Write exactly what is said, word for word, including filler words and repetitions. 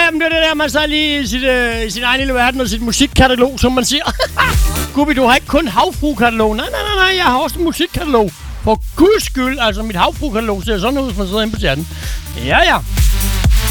ja, men det er det der, man så lige i sit, øh, sin egen lille verden og sit musikkatalog, som man siger. Gubbi, du har ikke kun havfruekatalog. Nej, nej, nej, nej, jeg har også en musikkatalog. For guds skyld, altså mit havfruekatalog ser sådan ud, hvis man sidder inde på chatten. Ja, ja.